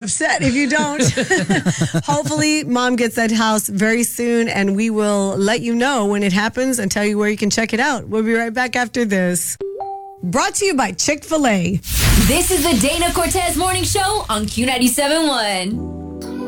upset if you don't. Hopefully, Mom gets that house very soon, and we will let you know when it happens and tell you where you can check it out. We'll be right back after this. Brought to you by Chick-fil-A. This is the Dana Cortez Morning Show on Q97.1.